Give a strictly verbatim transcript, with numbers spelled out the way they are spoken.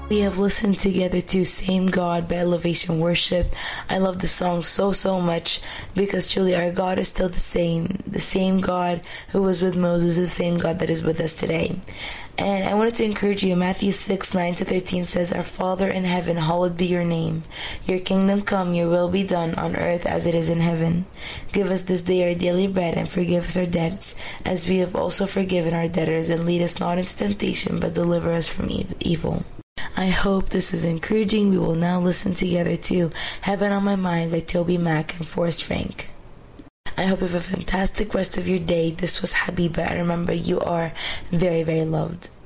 We have listened together to Same God by Elevation Worship. I love the song so, so much because truly our God is still the same. The same God who was with Moses is the same God that is with us today. And I wanted to encourage you. Matthew six, nine to thirteen says, Our Father in heaven, hallowed be your name. Your kingdom come, your will be done on earth as it is in heaven. Give us this day our daily bread and forgive us our debts as we have also forgiven our debtors. And lead us not into temptation, but deliver us from evil. I hope this is encouraging. We will now listen together to Heaven on My Mind by Toby Mac and Forrest Frank. I hope you have a fantastic rest of your day. This was Habiba, and remember, you are very, very loved.